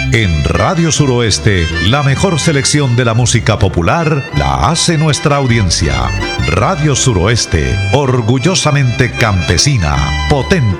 En Radio Suroeste, la mejor selección de la música popular la hace nuestra audiencia. Radio Suroeste, orgullosamente campesina, potente.